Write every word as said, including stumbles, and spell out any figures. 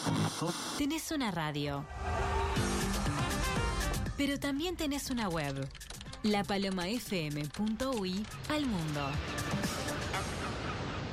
Tenés una radio, pero también tenés una web, la paloma f m punto u y al mundo.